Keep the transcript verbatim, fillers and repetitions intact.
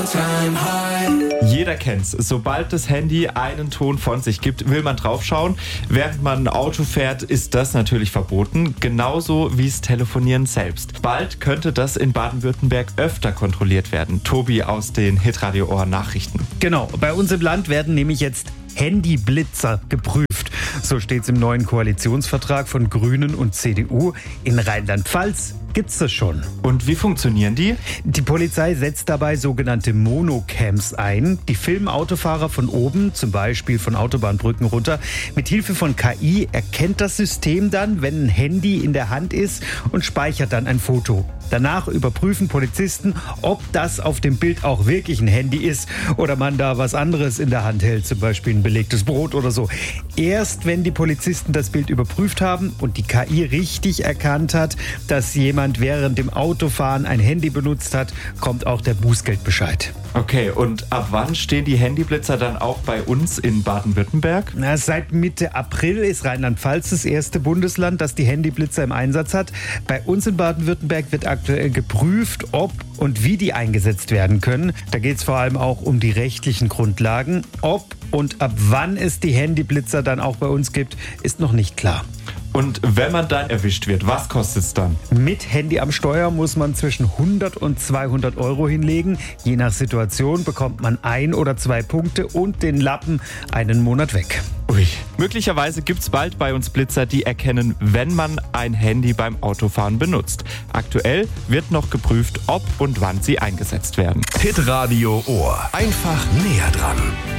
all-time high. Jeder kennt's. Sobald das Handy einen Ton von sich gibt, will man draufschauen. Während man ein Auto fährt, ist das natürlich verboten. Genauso wie das Telefonieren selbst. Bald könnte das in Baden-Württemberg öfter kontrolliert werden. Tobi aus den Hitradio Ohr Nachrichten. Genau, bei uns im Land werden nämlich jetzt Handyblitzer geprüft. So steht es im neuen Koalitionsvertrag von Grünen und C D U. In Rheinland-Pfalz gibt's das schon. Und wie funktionieren die? Die Polizei setzt dabei sogenannte Monocams ein. Die filmen Autofahrer von oben, zum Beispiel von Autobahnbrücken runter. Mit Hilfe von K I erkennt das System dann, wenn ein Handy in der Hand ist und speichert dann ein Foto. Danach überprüfen Polizisten, ob das auf dem Bild auch wirklich ein Handy ist oder man da was anderes in der Hand hält, zum Beispiel ein belegtes Brot oder so. Erst wenn die Polizisten das Bild überprüft haben und die K I richtig erkannt hat, dass jemand während dem Autofahren ein Handy benutzt hat, kommt auch der Bußgeldbescheid. Okay, und ab wann stehen die Handyblitzer dann auch bei uns in Baden-Württemberg? Na, seit Mitte April ist Rheinland-Pfalz das erste Bundesland, das die Handyblitzer im Einsatz hat. Bei uns in Baden-Württemberg wird aktuell geprüft, ob und wie die eingesetzt werden können. Da geht es vor allem auch um die rechtlichen Grundlagen. Ob und ab wann es die Handyblitzer dann auch bei uns gibt, ist noch nicht klar. Und wenn man dann erwischt wird, was kostet es dann? Mit Handy am Steuer muss man zwischen hundert und zweihundert Euro hinlegen. Je nach Situation bekommt man ein oder zwei Punkte und den Lappen einen Monat weg. Ui. Möglicherweise gibt es bald bei uns Blitzer, die erkennen, wenn man ein Handy beim Autofahren benutzt. Aktuell wird noch geprüft, ob und wann sie eingesetzt werden. Hitradio Ohr. Einfach näher dran.